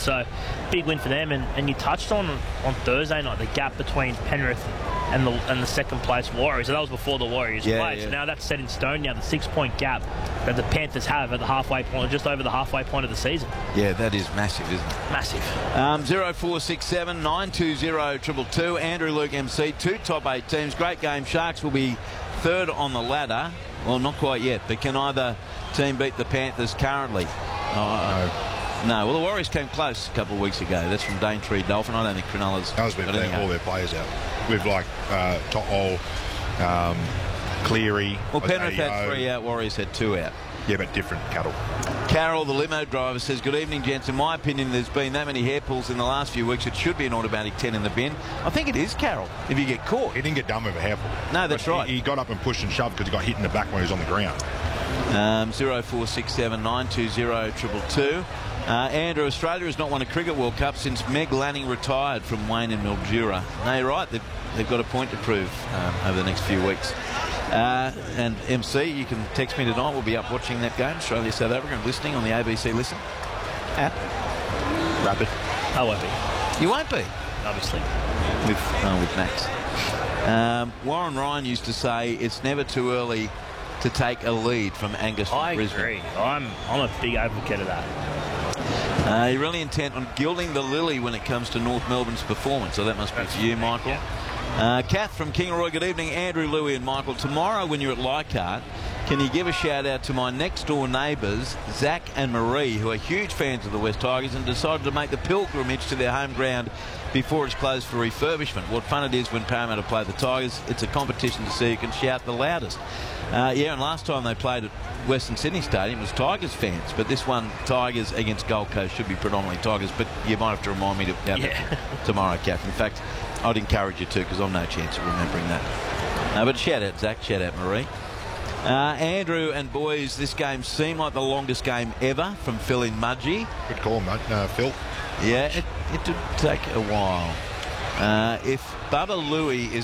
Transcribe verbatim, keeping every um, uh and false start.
So big win for them. And, and you touched on on Thursday night the gap between Penrith and the and the second place Warriors. So that was before the Warriors yeah, played. Yeah. So now that's set in stone now, the six point gap that the Panthers have at the halfway point, just over the halfway point of the season. Yeah, that is massive, isn't it? Massive. Um, zero four six seven nine two zero two two. Andrew, Luke, M C, two top eight teams. Great game. Sharks will be third on the ladder. Well, not quite yet, but can either team beat the Panthers currently? Oh, no. No. Well, the Warriors came close a couple of weeks ago. That's from Daintree Dolphin. I don't think Cronulla's That was with got their, anything all up. their players out. With like uh, To'o, um, Cleary. Well, Penrith had Isaiah. three out. Warriors had two out. Yeah, but different cattle. Carol, the limo driver, says, good evening, gents. In my opinion, there's been that many hair pulls in the last few weeks. It should be an automatic ten in the bin. I think it is, Carol, if you get caught. He didn't get done with a hairful. No, that's But right. He, he got up and pushed and shoved because he got hit in the back when he was on the ground. Um, zero four six seven nine two zero two two. Uh, Andrew, Australia has not won a Cricket World Cup since Meg Lanning retired from Wayne and Mildura. No, you're right. They've, they've got a point to prove um, over the next few weeks. Uh, and M C, you can text me tonight. We'll be up watching that game, Australia South Africa, and listening on the A B C Listen app. Rapid. I won't be, You won't be obviously. with oh, with Max. Um, Warren Ryan used to say it's never too early to take a lead from Angus from I Brisbane. agree. I'm I'm a big advocate of that. Uh, you're really intent on gilding the lily when it comes to North Melbourne's performance, so that must be for you, Michael. Uh, Kath from Kingaroy, good evening. Andrew, Louie and Michael. Tomorrow when you're at Leichhardt, can you give a shout out to my next door neighbours, Zach and Marie, who are huge fans of the West Tigers and decided to make the pilgrimage to their home ground before it's closed for refurbishment. What fun it is when Parramatta play the Tigers. It's a competition to see who can shout the loudest. Uh, yeah, and last time they played at Western Sydney Stadium was Tigers fans, but this one, Tigers against Gold Coast, should be predominantly Tigers, but you might have to remind me to have Yeah. it tomorrow, Kath. In fact, I'd encourage you to, because I've no chance of remembering that. No, but shout out Zach, shout out Marie. Uh, Andrew and boys, this game seemed like the longest game ever from Phil in Mudgee. Good call, mate. Uh, Phil. Yeah, it, it did take a while. Uh, if Bubba Louie is